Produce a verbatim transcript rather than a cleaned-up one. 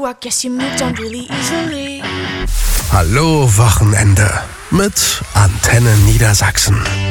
I guess you moved on really easily. Hallo Wochenende mit Antenne Niedersachsen.